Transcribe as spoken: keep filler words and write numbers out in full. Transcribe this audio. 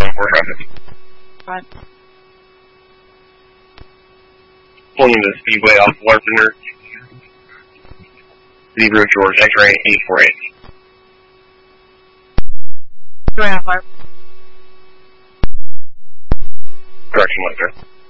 four traffic. Right. Pulling into the speedway off Larpenter. Zebra George, X-ray eight four eight. Go ahead, Harp. Correction, one, sir.